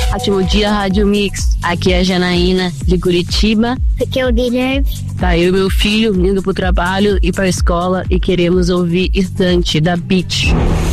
Ótimo dia, Rádio Mix. Aqui é a Janaína, de Curitiba. Aqui é o Guilherme. Tá, eu e meu filho indo pro trabalho e pra escola e queremos ouvir Estante, da Beach.